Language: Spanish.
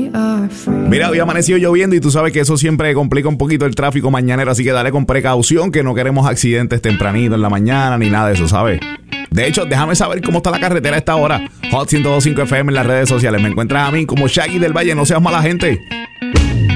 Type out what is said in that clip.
Mira, hoy amanecido lloviendo y tú sabes que eso siempre complica un poquito el tráfico mañanero, así que dale con precaución, que no queremos accidentes tempranito en la mañana ni nada de eso, ¿sabes? De hecho, déjame saber cómo está la carretera a esta hora. Hot 102.5 FM en las redes sociales. Me encuentras a mí como Shaggy del Valle. No seas mala gente.